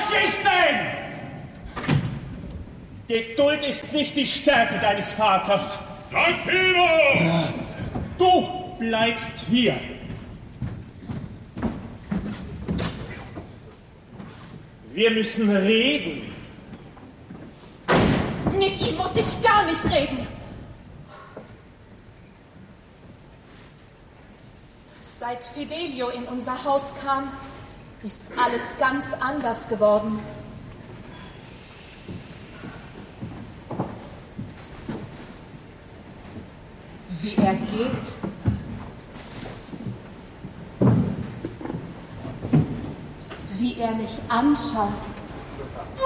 Was ist denn? Geduld ist nicht die Stärke deines Vaters. Tranquilo! Du bleibst hier. Wir müssen reden. Mit ihm muss ich gar nicht reden. Seit Fidelio in unser Haus kam, ist alles ganz anders geworden. Wie er geht, wie er mich anschaut,